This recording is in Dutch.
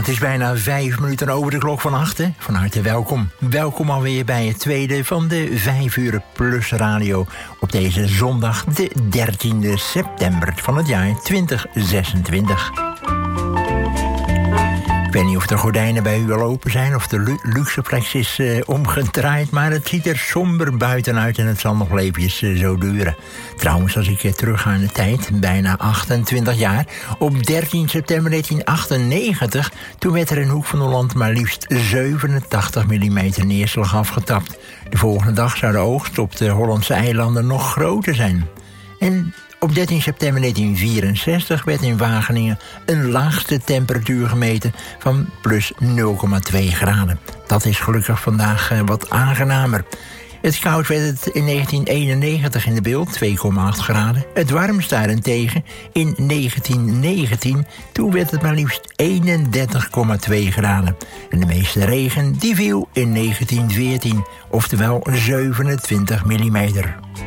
Het is bijna 5 minuten over de klok van 8. Van harte welkom. Welkom alweer bij het tweede van de 5 uur plus radio op deze zondag, de 13e september van het jaar 2026. Ik weet niet of de gordijnen bij u al open zijn of de luxeplex is omgedraaid, maar het ziet er somber buiten uit en het zal nog leventjes zo duren. Trouwens, als ik terug ga in de tijd, bijna 28 jaar, op 13 september 1998, toen werd er in Hoek van Holland maar liefst 87 mm neerslag afgetapt. De volgende dag zou de oogst op de Hollandse eilanden nog groter zijn. En op 13 september 1964 werd in Wageningen een laagste temperatuur gemeten van plus 0,2 graden. Dat is gelukkig vandaag wat aangenamer. Het koud werd het in 1991 in de Beeld, 2,8 graden. Het warmst daarentegen in 1919, toen werd het maar liefst 31,2 graden. En de meeste regen die viel in 1914, oftewel 27 mm.